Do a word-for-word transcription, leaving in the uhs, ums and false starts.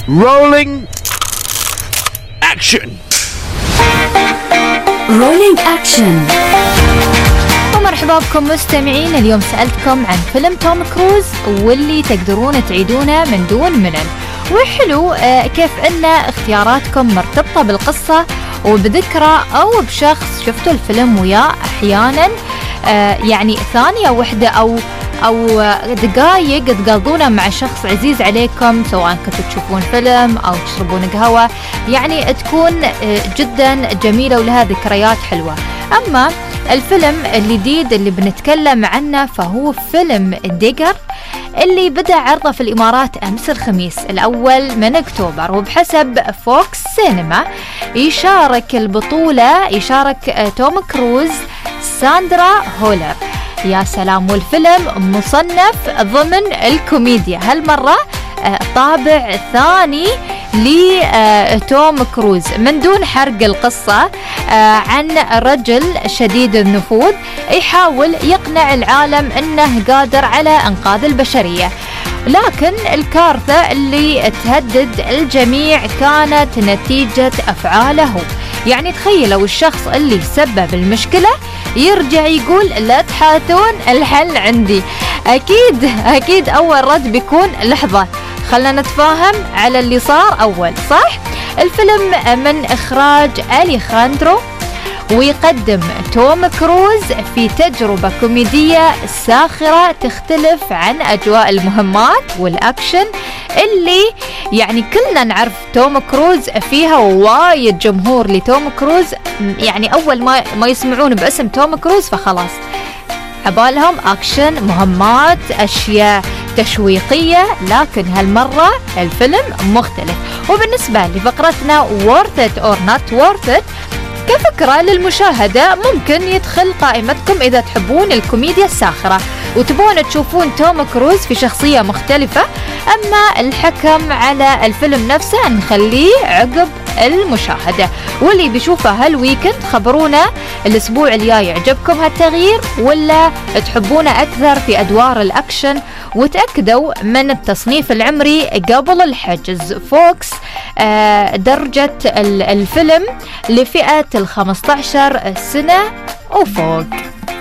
Rolling action. Rolling action. ومرحبا بكم مستمعين. اليوم سألتكم عن فيلم توم كروز واللي تقدرون تعيدونه من دون ملل. وحلو آه كيف ان اختياراتكم مرتبطة بالقصة وبذكرى او بشخص شفتوا الفيلم وياه احيانا، آه يعني ثانية واحدة او او دقائق تقضونها مع شخص عزيز عليكم، سواء كنتوا تشوفون فيلم او تشربون قهوة، يعني تكون جدا جميلة ولها ذكريات حلوة. اما الفيلم الجديد اللي بنتكلم عنه فهو فيلم ديجر اللي بدأ عرضه في الإمارات أمس الخميس الأول من أكتوبر، وبحسب فوكس سينما يشارك البطولة يشارك توم كروز ساندرا هولر. يا سلام، والفيلم مصنف ضمن الكوميديا هالمرة، طابع ثاني لتوم كروز من دون حرق القصة، عن رجل شديد النفوذ يحاول يقنع العالم أنه قادر على إنقاذ البشرية، لكن الكارثة اللي تهدد الجميع كانت نتيجة أفعاله. يعني تخيلوا الشخص اللي سبب المشكلة يرجع يقول لا تحاتون الحل عندي. أكيد أكيد أول رد بيكون لحظة خلنا نتفاهم على اللي صار أول، صح؟ الفيلم من إخراج أليخاندرو ويقدم توم كروز في تجربة كوميدية ساخرة تختلف عن أجواء المهمات والأكشن اللي يعني كلنا نعرف توم كروز فيها. وايد جمهور لتوم كروز يعني أول ما ما يسمعون باسم توم كروز فخلاص عبالهم أكشن، مهمات، أشياء تشويقية، لكن هالمرة الفيلم مختلف. وبالنسبة لفقرتنا worth it or not worth it كفكرة للمشاهدة ممكن يدخل قائمتكم إذا تحبون الكوميديا الساخرة وتبون تشوفون توم كروز في شخصية مختلفة. أما الحكم على الفيلم نفسه نخليه عقب المشاهدة، واللي بيشوفه هالويكند خبرونا الأسبوع الجاي عجبكم هالتغيير ولا تحبونه أكثر في أدوار الأكشن. وتأكدوا من التصنيف العمري قبل الحجز. فوكس آه درجة الفيلم لفئة الخمسة عشر سنة وفوق.